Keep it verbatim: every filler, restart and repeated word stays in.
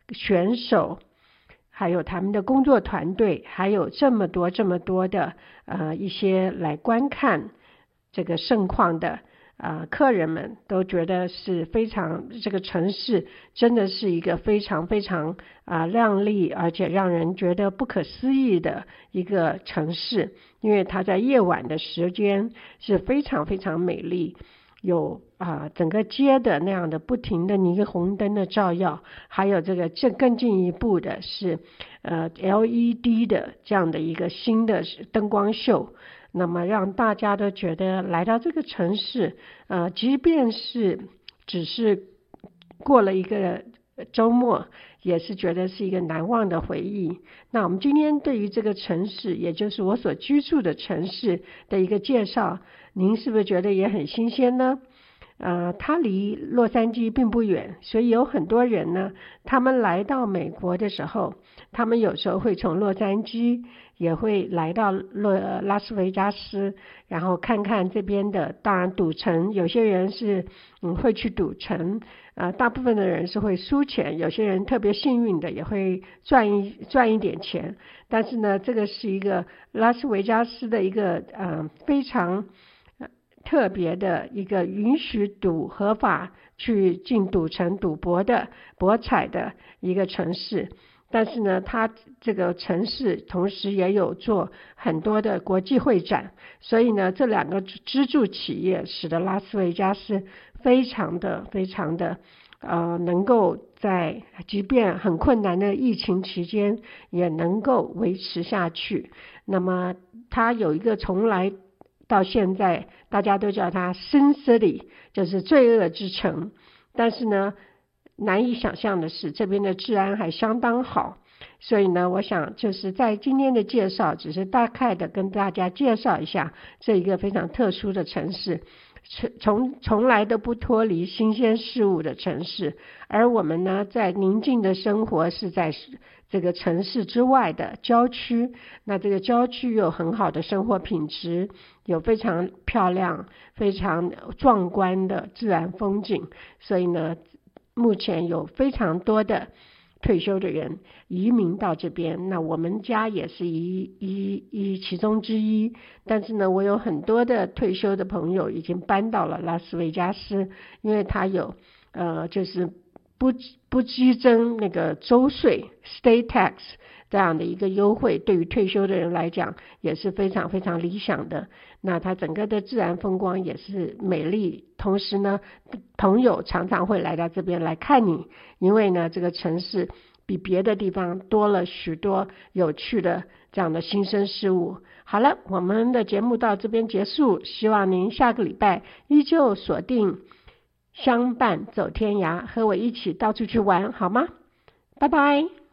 选手，还有他们的工作团队，还有这么多这么多的呃一些来观看这个盛况的啊、呃，客人们都觉得是非常，这个城市真的是一个非常非常啊、呃、亮丽，而且让人觉得不可思议的一个城市，因为它在夜晚的时间是非常非常美丽，有啊、呃、整个街的那样的不停的霓虹灯的照耀，还有这个更更进一步的是呃 L E D 的这样的一个新的灯光秀。那么让大家都觉得来到这个城市，呃，即便是只是过了一个周末，也是觉得是一个难忘的回忆。那我们今天对于这个城市，也就是我所居住的城市的一个介绍，您是不是觉得也很新鲜呢？呃，它离洛杉矶并不远，所以有很多人呢，他们来到美国的时候，他们有时候会从洛杉矶也会来到洛拉斯维加斯，然后看看这边的，当然赌城，有些人是嗯会去赌城，呃，大部分的人是会输钱，有些人特别幸运的也会赚一赚一点钱，但是呢，这个是一个拉斯维加斯的一个呃非常特别的一个允许赌合法去进赌城赌博的博彩的一个城市，但是呢，它这个城市同时也有做很多的国际会展，所以呢，这两个支柱企业使得拉斯维加斯非常的非常的呃，能够在即便很困难的疫情期间也能够维持下去。那么它有一个从来到现在大家都叫它 Sin City， 就是罪恶之城，但是呢难以想象的是这边的治安还相当好，所以呢我想就是在今天的介绍只是大概的跟大家介绍一下这一个非常特殊的城市，从从来都不脱离新鲜事物的城市，而我们呢在宁静的生活是在这个城市之外的郊区，那这个郊区有很好的生活品质，有非常漂亮非常壮观的自然风景，所以呢目前有非常多的退休的人移民到这边，那我们家也是一一一其中之一，但是呢我有很多的退休的朋友已经搬到了拉斯维加斯，因为他有呃就是不不激征那个州税 state tax 这样的一个优惠，对于退休的人来讲也是非常非常理想的，那它整个的自然风光也是美丽，同时呢朋友常常会来到这边来看你，因为呢这个城市比别的地方多了许多有趣的这样的新生事物。好了，我们的节目到这边结束，希望您下个礼拜依旧锁定相伴走天涯，和我一起到处去玩好吗？拜拜。